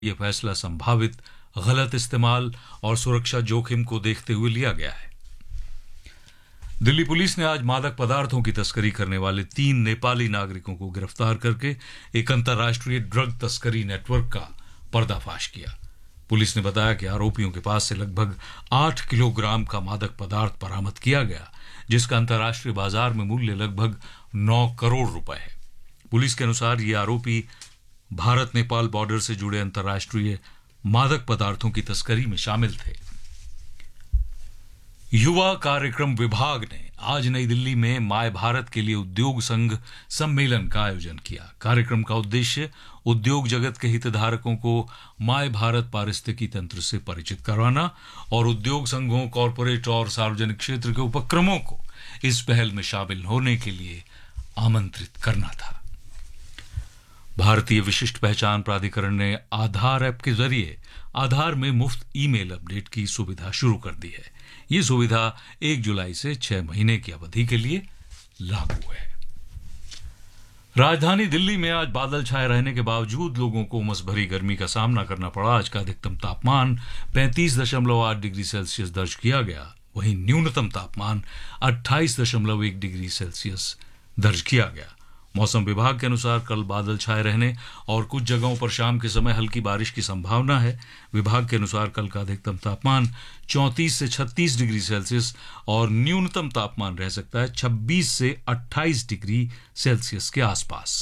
ये फैसला संभावित गलत इस्तेमाल और सुरक्षा जोखिम को देखते हुए लिया गया है। दिल्ली पुलिस ने आज मादक पदार्थों की तस्करी करने वाले 3 नेपाली नागरिकों को गिरफ्तार करके एक अंतर्राष्ट्रीय ड्रग तस्करी नेटवर्क का पर्दाफाश किया। पुलिस ने बताया कि आरोपियों के पास से लगभग 8 किलोग्राम का मादक पदार्थ बरामद किया गया, जिसका अंतर्राष्ट्रीय बाजार में मूल्य लगभग 9 करोड़ रुपए है। पुलिस के अनुसार ये आरोपी भारत नेपाल बॉर्डर से जुड़े अंतर्राष्ट्रीय मादक पदार्थों की तस्करी में शामिल थे। युवा कार्यक्रम विभाग ने आज नई दिल्ली में माय भारत के लिए उद्योग संघ सम्मेलन का आयोजन किया। कार्यक्रम का उद्देश्य उद्योग जगत के हितधारकों को माय भारत पारिस्थितिकी तंत्र से परिचित करवाना और उद्योग संघों, कॉरपोरेट और सार्वजनिक क्षेत्र के उपक्रमों को इस पहल में शामिल होने के लिए आमंत्रित करना था। भारतीय विशिष्ट पहचान प्राधिकरण ने आधार ऐप के जरिए आधार में मुफ्त ईमेल अपडेट की सुविधा शुरू कर दी है। ये सुविधा 1 जुलाई से 6 महीने की अवधि के लिए लागू है। राजधानी दिल्ली में आज बादल छाए रहने के बावजूद लोगों को उमस भरी गर्मी का सामना करना पड़ा। आज का अधिकतम तापमान 35.8 डिग्री सेल्सियस दर्ज किया गया, वहीं न्यूनतम तापमान 28.1 डिग्री सेल्सियस दर्ज किया गया। मौसम विभाग के अनुसार कल बादल छाए रहने और कुछ जगहों पर शाम के समय हल्की बारिश की संभावना है। विभाग के अनुसार कल का अधिकतम तापमान 34 से 36 डिग्री सेल्सियस और न्यूनतम तापमान रह सकता है 26 से 28 डिग्री सेल्सियस के आसपास।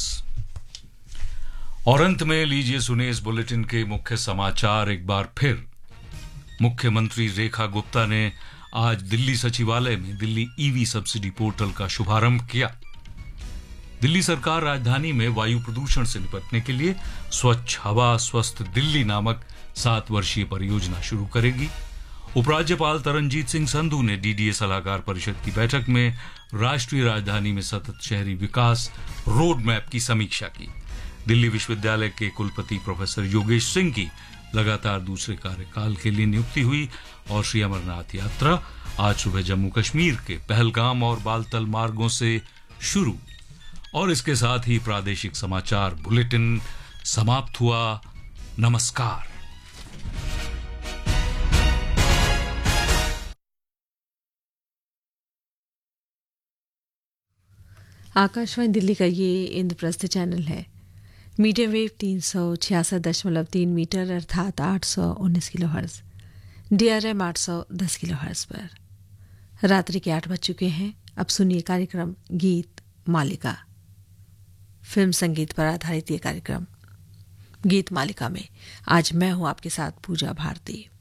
और अंत में लीजिए सुने इस बुलेटिन के मुख्य समाचार एक बार फिर। मुख्यमंत्री रेखा गुप्ता ने आज दिल्ली सचिवालय में दिल्ली ईवी सब्सिडी पोर्टल का शुभारंभ किया। दिल्ली सरकार राजधानी में वायु प्रदूषण से निपटने के लिए स्वच्छ हवा स्वस्थ दिल्ली नामक 7 वर्षीय परियोजना शुरू करेगी। उपराज्यपाल तरनजीत सिंह संधू ने डीडीए सलाहकार परिषद की बैठक में राष्ट्रीय राजधानी में सतत शहरी विकास रोड मैप की समीक्षा की। दिल्ली विश्वविद्यालय के कुलपति प्रोफेसर योगेश सिंह की लगातार दूसरे कार्यकाल के लिए नियुक्ति हुई और श्री अमरनाथ यात्रा आज सुबह जम्मू कश्मीर के पहलगाम और बालतल मार्गों से शुरू। और इसके साथ ही प्रादेशिक समाचार बुलेटिन समाप्त हुआ। नमस्कार। आकाशवाणी दिल्ली का ये इंद्रप्रस्थ चैनल है। मीडियम वेव 366.3 मीटर अर्थात 819 किलोहर्ट्ज, DRM 810 किलोहर्ट्ज पर रात्रि के 8 बज चुके हैं। अब सुनिए कार्यक्रम गीत मालिका। फिल्म संगीत पर आधारित ये कार्यक्रम गीत मालिका में आज मैं हूं आपके साथ पूजा भारती।